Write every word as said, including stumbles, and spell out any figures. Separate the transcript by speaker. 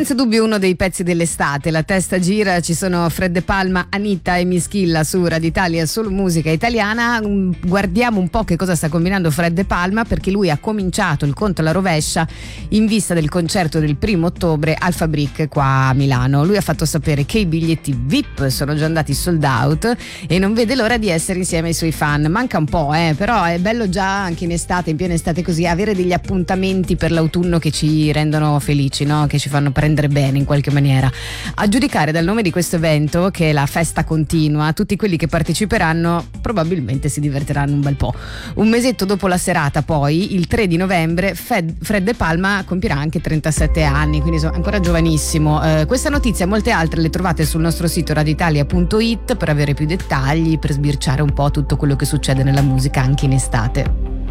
Speaker 1: Senza dubbio uno dei pezzi dell'estate, la testa gira, ci sono Fred De Palma, Anita e Mischilla su Radio Italia, solo musica italiana. Guardiamo un po' che cosa sta combinando Fred De Palma, perché lui ha cominciato il conto alla rovescia in vista del concerto del primo ottobre al Fabric qua a Milano. Lui ha fatto sapere che i biglietti V I P sono già andati sold out e non vede l'ora di essere insieme ai suoi fan. Manca un po', eh, però è bello già anche in estate, in piena estate così, avere degli appuntamenti per l'autunno che ci rendono felici, no? Che ci fanno prendere bene in qualche maniera. A giudicare dal nome di questo evento, che è la festa continua, tutti quelli che parteciperanno probabilmente si divertiranno un bel po'. Un mesetto dopo la serata, poi, il tre di novembre, Fred, Fred De Palma compirà anche trentasette anni, quindi sono ancora giovanissimo. Eh, questa notizia e molte altre le trovate sul nostro sito radioitalia punto it per avere più dettagli, per sbirciare un po' tutto quello che succede nella musica anche in estate.